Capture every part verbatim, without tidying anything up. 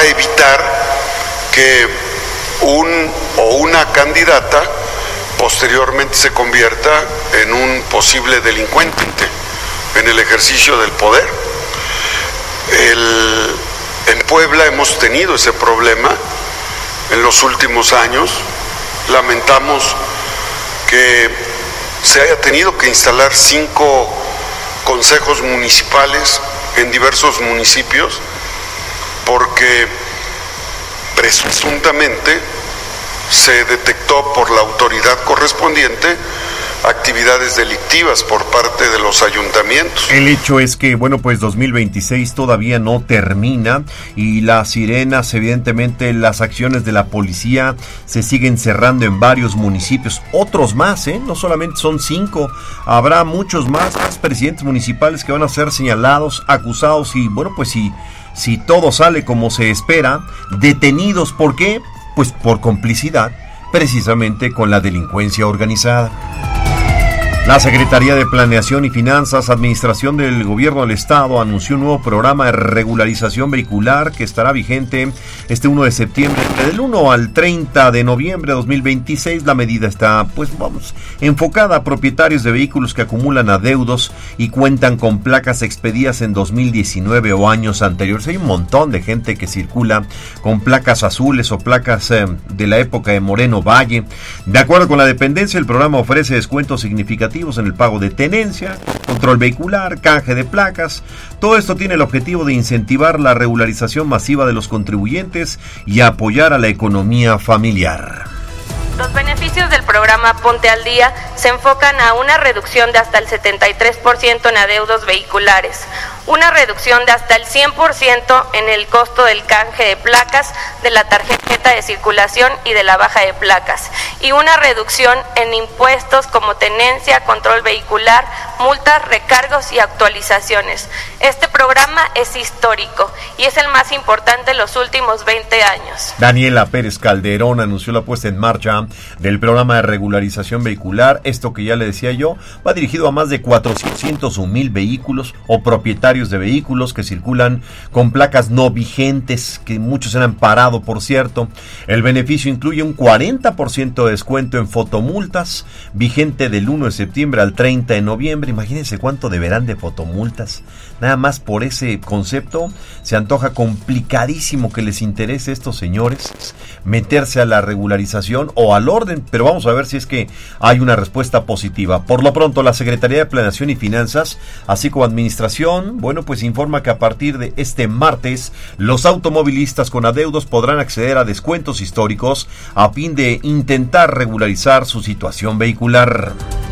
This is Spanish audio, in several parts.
para evitar que un o una candidata posteriormente se convierta en un posible delincuente en el ejercicio del poder. El, en Puebla hemos tenido ese problema en los últimos años. Lamentamos que se haya tenido que instalar cinco consejos municipales en diversos municipios porque presuntamente se detectó por la autoridad correspondiente actividades delictivas por parte de los ayuntamientos. El hecho es que, bueno, pues dos mil veintiséis todavía no termina y las sirenas, evidentemente las acciones de la policía se siguen cerrando en varios municipios, otros más, ¿eh? No solamente son cinco, habrá muchos más, más presidentes municipales que van a ser señalados, acusados y, bueno, pues si, si todo sale como se espera, detenidos. ¿Por qué? Pues por complicidad, precisamente con la delincuencia organizada. La Secretaría de Planeación y Finanzas, Administración del Gobierno del Estado, anunció un nuevo programa de regularización vehicular que estará vigente este primero de septiembre. Del primero al treinta de noviembre de dos mil veintiséis, la medida está, pues vamos, enfocada a propietarios de vehículos que acumulan adeudos y cuentan con placas expedidas en dos mil diecinueve o años anteriores. Hay un montón de gente que circula con placas azules o placas eh, de la época de Moreno Valle. De acuerdo con la dependencia, el programa ofrece descuentos significativos en el pago de tenencia, control vehicular, canje de placas. Todo esto tiene el objetivo de incentivar la regularización masiva de los contribuyentes y apoyar a la economía familiar. Los beneficios del programa Ponte al Día se enfocan a una reducción de hasta el setenta y tres por ciento en adeudos vehiculares, una reducción de hasta el cien por ciento en el costo del canje de placas, de la tarjeta de circulación y de la baja de placas, y una reducción en impuestos como tenencia, control vehicular, multas, recargos y actualizaciones. Este programa es histórico y es el más importante en los últimos veinte años. Daniela Pérez Calderón anunció la puesta en marcha del programa de regularización vehicular. Esto que ya le decía yo, va dirigido a más de cuatrocientos un mil vehículos o propietarios de vehículos que circulan con placas no vigentes, que muchos han parado, por cierto. El beneficio incluye un cuarenta por ciento de descuento en fotomultas, vigente del primero de septiembre al treinta de noviembre. Imagínense cuánto deberán de fotomultas. Nada más por ese concepto se antoja complicadísimo que les interese a estos señores meterse a la regularización o al orden, pero vamos a ver si es que hay una respuesta positiva. Por lo pronto, la Secretaría de Planeación y Finanzas, así como Administración, bueno, pues informa que a partir de este martes, los automovilistas con adeudos podrán acceder a descuentos históricos a fin de intentar regularizar su situación vehicular.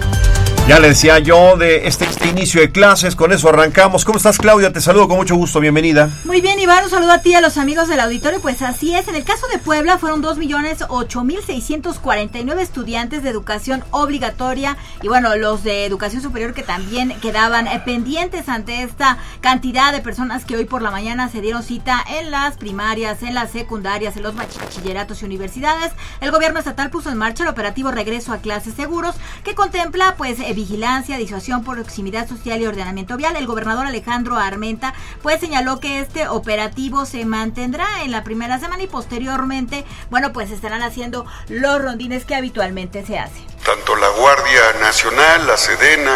Ya le decía yo de este, este inicio de clases, con eso arrancamos. ¿Cómo estás, Claudia? Te saludo con mucho gusto, bienvenida. Muy bien, Iván, un saludo a ti y a los amigos del auditorio. Pues así es, en el caso de Puebla fueron dos millones ocho mil seiscientos cuarenta y nueve estudiantes de educación obligatoria y bueno, los de educación superior que también quedaban eh, pendientes ante esta cantidad de personas que hoy por la mañana se dieron cita en las primarias, en las secundarias, en los bachilleratos y universidades. El gobierno estatal puso en marcha el operativo Regreso a Clases Seguros, que contempla pues eh, vigilancia, disuasión, proximidad social y ordenamiento vial. El gobernador Alejandro Armenta pues señaló que este operativo se mantendrá en la primera semana y posteriormente, bueno, pues estarán haciendo los rondines que habitualmente se hace. Tanto la Guardia Nacional, la Sedena,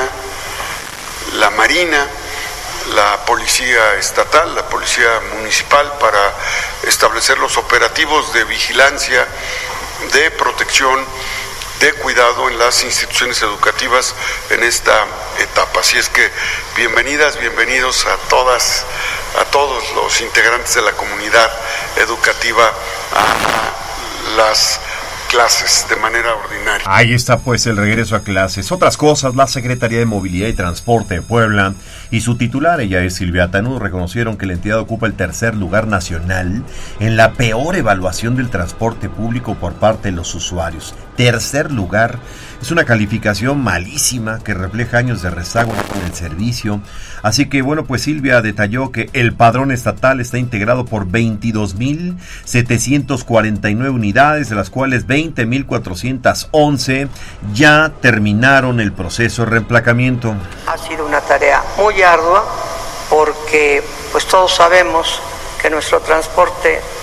la Marina, la Policía Estatal, la Policía Municipal, para establecer los operativos de vigilancia, de protección, de cuidado en las instituciones educativas en esta etapa. Así es que bienvenidas, bienvenidos a todas, a todos los integrantes de la comunidad educativa a las clases de manera ordinaria. Ahí está pues el regreso a clases. Otras cosas, la Secretaría de Movilidad y Transporte de Puebla y su titular, ella es Silvia Tanudo, reconocieron que la entidad ocupa el tercer lugar nacional en la peor evaluación del transporte público por parte de los usuarios. Tercer lugar. Es una calificación malísima que refleja años de rezago en el servicio. Así que bueno, pues Silvia detalló que el padrón estatal está integrado por veintidós mil setecientos cuarenta y nueve unidades, de las cuales veinte mil cuatrocientos once ya terminaron el proceso de reemplacamiento. Ha sido una tarea muy ardua porque pues todos sabemos que nuestro transporte